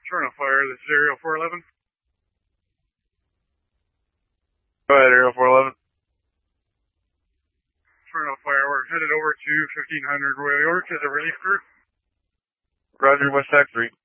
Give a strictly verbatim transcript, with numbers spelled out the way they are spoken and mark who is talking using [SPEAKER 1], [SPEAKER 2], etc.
[SPEAKER 1] Turn off fire, this is Aerial four eleven.
[SPEAKER 2] Go ahead, Aerial four eleven.
[SPEAKER 1] Turn off fire, we're headed over to fifteen hundred Royal York as a relief crew.
[SPEAKER 2] Roger, West Tac three.